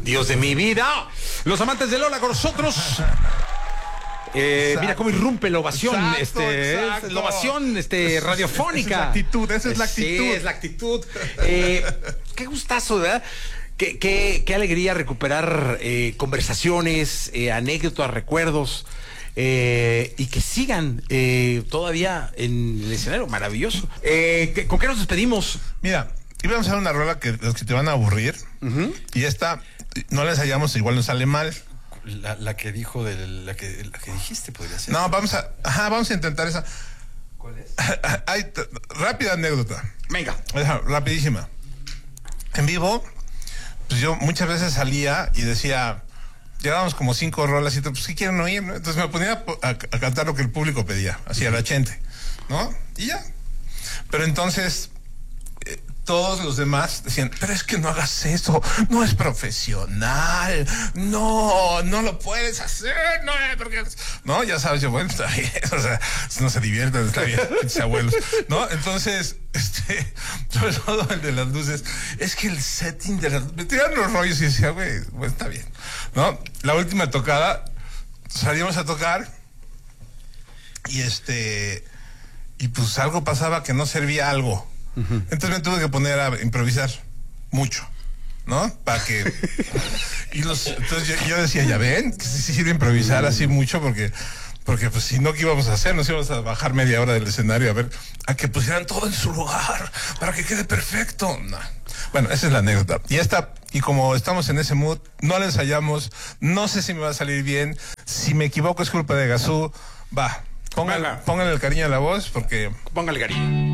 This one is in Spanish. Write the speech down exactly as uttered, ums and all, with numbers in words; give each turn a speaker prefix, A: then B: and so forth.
A: Dios de mi vida. Los amantes de Lola con nosotros. Eh, mira cómo irrumpe la ovación,
B: Exacto,
A: este,
B: exacto.
A: es la ovación este, radiofónica.
B: Esa es la actitud, esa es la actitud.
A: Sí, es la actitud. Eh, qué gustazo, ¿verdad? Qué, qué, qué alegría recuperar eh, conversaciones, eh, anécdotas, recuerdos. Eh, y que sigan eh, todavía en el escenario, maravilloso. Eh, ¿qué- ¿Con qué nos despedimos?
B: Mira, íbamos a hacer una rola que los que te van a aburrir.
A: Uh-huh.
B: Y esta no la ensayamos, igual nos sale mal.
C: La, la que dijo, de la que, la que dijiste podría ser.
B: No, vamos a, ajá, vamos a intentar esa.
C: ¿Cuál es?
B: Hay t- rápida anécdota.
A: Venga.
B: Ajá, rapidísima. En vivo, pues yo muchas veces salía y decía, llevábamos como cinco rolas y todo, pues ¿qué quieren oír? ¿No? Entonces me ponía a, a- a cantar lo que el público pedía, así a la gente, ¿no? Y ya. Pero entonces eh, todos los demás decían, pero es que no hagas eso, no es profesional, no, no lo puedes hacer, no, eh, porque... No, ya sabes, yo, bueno, está bien, o sea, si no se divierten, está bien, mis abuelos, ¿no? Entonces, este, sobre todo el de las luces, es que el setting de las... Me tiraron los rollos y decía, güey, bueno, está bien, ¿no? La última tocada, salimos a tocar y este... Y pues algo pasaba que no servía algo. Uh-huh. Entonces me tuve que poner a improvisar mucho, ¿no? Para que... y los, entonces yo, yo decía, ya ven, que sí, sí sirve improvisar así mucho porque... Porque pues si no, ¿qué íbamos a hacer? Nos íbamos a bajar media hora del escenario a ver, a que pusieran todo en su lugar, para que quede perfecto. No. Bueno, esa es la anécdota. Y esta, y como estamos en ese mood, no la ensayamos, no sé si me va a salir bien, si me equivoco es culpa de Gazú, va, pónganle, pónganle el cariño a la voz, porque...
A: Póngale cariño.